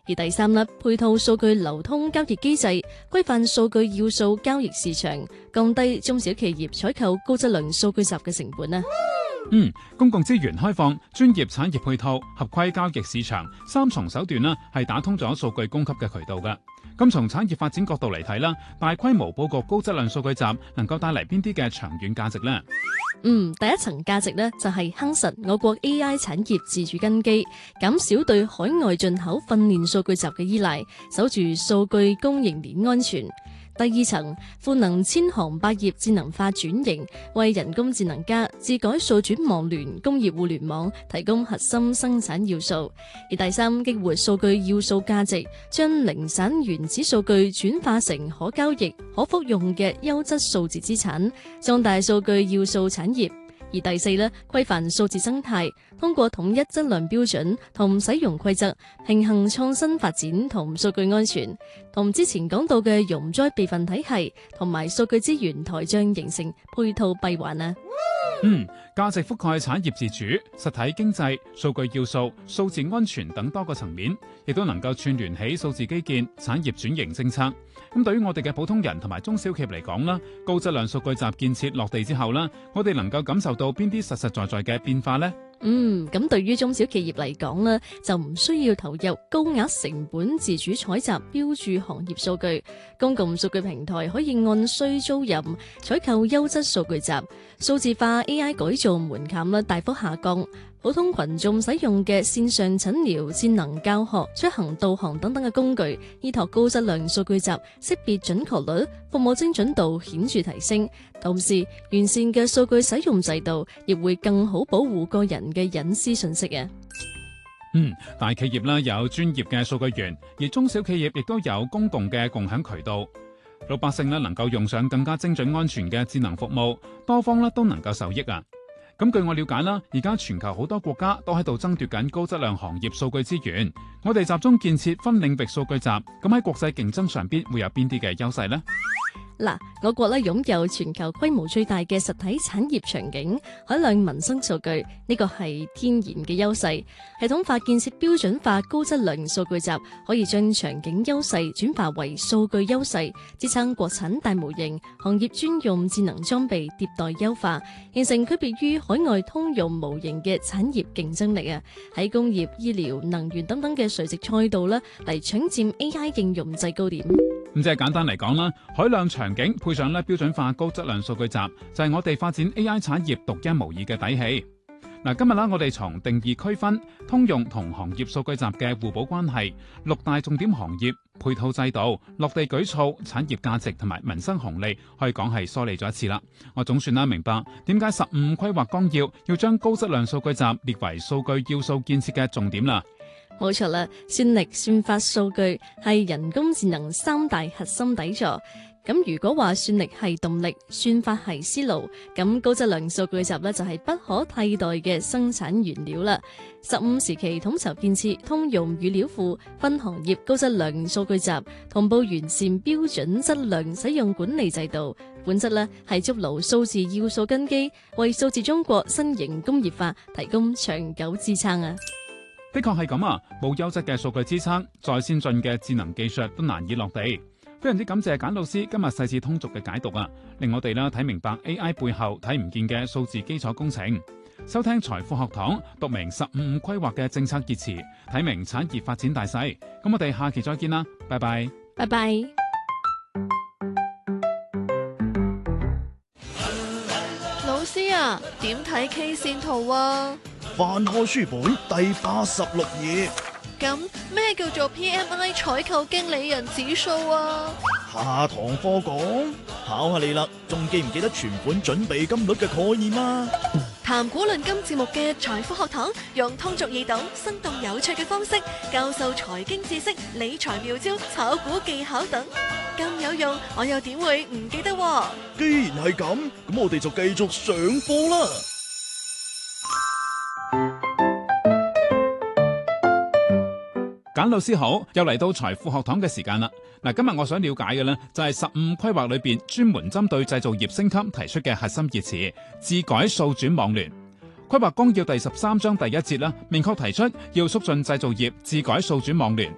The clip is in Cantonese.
而第三粒，配套數據流通交易機制，規範數據要素交易市場，降低中小企業採購高質量數據集嘅成本啊。 公共資源開放、專業產業配套、合規交易市場三重手段係打通咗數據供給嘅渠道㗎。咁從產業發展角度嚟睇啦，大規模佈局高質量數據集能夠帶嚟邊啲嘅長遠價值呢？ 第一層價值呢，就係夯實我國 AI 產業自主根基，減少對海外進口訓練數據集嘅依賴，守住數據供應鏈安全。第二層，賦能千行百業智能化轉型，為人工智能加、智改數轉網聯、工業互聯網提供核心生產要素。而第三，激活數據要素價值，將零散原始數據轉化成可交易、可復用嘅優質數字資產，壯大數據要素產業。而第四呢，規範數字生態，通過統一質量標準同使用規則，平衡創新發展同數據安全，同之前講到嘅容災備份體系同埋數據資源台帳形成配套閉環啊。 價值覆蓋產業自主、實體經濟、數據要素、數字安全等多個層面，亦都能夠串聯起數字基建、產業轉型政策。咁對於我哋嘅普通人同埋中小企業嚟講啦，高質量數據集建設落地之後啦，我哋能夠感受到邊啲實實在在嘅變化呢？ 咁對於中小企業嚟講呢，就唔需要投入高額成本自主採集標注行業數據，公共數據平台可以按需租賃採購優質數據集，數字化 AI 改造門檻大幅下降。普通群眾使用嘅線上診療、智能教學、出行導航等等嘅工具，依託高質量數據集，識別準確率、服務精準度顯著提升。同時，完善嘅數據使用制度，亦會更好保護個人嘅隱私信息啊。 大企業啦有專業嘅數據源，而中小企業亦都有公共嘅共享渠道。老百姓能夠用上更加精準安全嘅智能服務，多方都能夠受益啊。咁據我了解啦，而家全球好多國家都喺度爭奪緊高質量行業數據資源。我哋集中建設分領域數據集，咁喺國際競爭上邊會有邊啲嘅優勢呢？ 我國擁有全球規模最大嘅實體產業場景，海量民生數據，呢個係天然嘅優勢。系統化建設標準化高質量數據集，可以將場景優勢轉化為數據優勢，支撐國產大模型、行業專用智能裝備迭代優化，形成區別於海外通用模型嘅產業競爭力啊！喺工業、醫療、能源等等嘅垂直賽道嚟搶佔 AI 應用制高點。 咁即係簡單嚟講啦，海量場景配上標準化高質量數據集，就係我哋發展 AI 產業獨一無二嘅底氣。今日我哋從定義區分通用同行業數據集嘅互補關係、六大重點行業、配套制度、落地舉措、產業價值同埋民生紅利，可以講係梳理咗一次啦。我總算明白點解15規劃綱要將高質量數據集列為數據要素建設嘅重點啦。 冇錯啦，算力、算法、數據係人工智能三大核心底座。咁如果話算力係動力，算法係思路，咁高質量數據集就係不可替代嘅生產原料啦。15時期統籌建設通用語料庫，分行業高質量數據集，同步完善標準質量使用管理制度，本質係築牢數字要素根基，為數字中國新型工業化提供長久支撐啊！ 的確係咁啊，冇優質嘅數據支撐，再先進嘅智能技術都難以落地。非常之感謝簡老師今日細緻通俗嘅解讀啊，令我哋睇明白 AI 背後睇唔見嘅數字基礎工程。收聽財富學堂，讀明15規劃嘅政策熱詞，睇明產業發展大勢。咁我哋下期再見啦，拜拜。 拜拜。 老師啊，點睇 K 線圖啊？ 翻開書本第86頁。 咁咩叫做 PMI 採購經理人指數啊？ 下堂課講，考下你啦，仲記唔記得存款準備金率嘅概念啊？ 談股論金節目嘅財富學堂，用通俗易懂、生動有趣嘅方式教授財經知識、理財妙招、炒股技巧等，咁有用，我又點會唔記得喎？ 既然係咁，咁我哋就繼續上課啦。 簡老師好，又嚟到財富學堂嘅時間啦。今日我想了解嘅呢，就係15規劃裏邊專門針對製造業升級提出嘅核心熱詞，智改數轉網聯。規劃綱要第13章第1節明確提出要促進製造業智改數轉網聯，